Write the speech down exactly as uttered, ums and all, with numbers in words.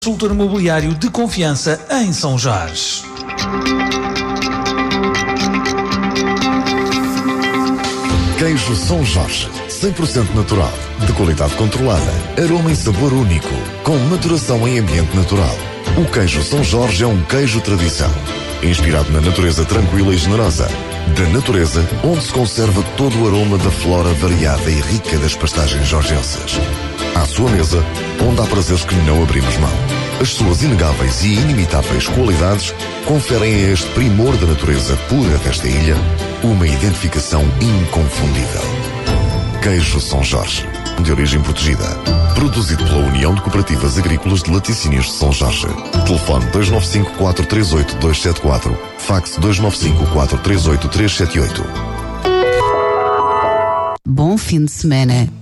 Consultor imobiliário de confiança em São Jorge. Queijo São Jorge, cem por cento natural, de qualidade controlada, aroma e sabor único, com maturação em ambiente natural. O queijo São Jorge é um queijo tradição, inspirado na natureza tranquila e generosa. Da natureza, onde se conserva todo o aroma da flora variada e rica das pastagens jorgenses. À sua mesa, onde há prazeres que não abrimos mão. As suas inegáveis e inimitáveis qualidades conferem a este primor da natureza pura desta ilha uma identificação inconfundível. Queijo São Jorge, de origem protegida. Produzido pela União de Cooperativas Agrícolas de Laticínios de São Jorge. Telefone dois nove cinco, quatro três oito, dois sete quatro. Fax dois nove cinco, quatro três oito, três sete oito. Bom fim de semana.